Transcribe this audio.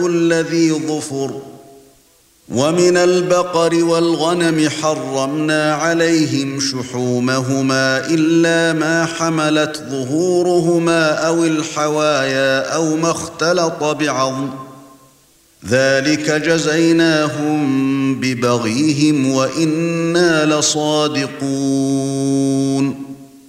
الذي ظفر ومن البقر والغنم حرمنا عليهم شحومهما إلا ما حملت ظهورهما أو الحوايا أو ما اختلط بعظم ذلك جزيناهم ببغيهم وإنا لصادقون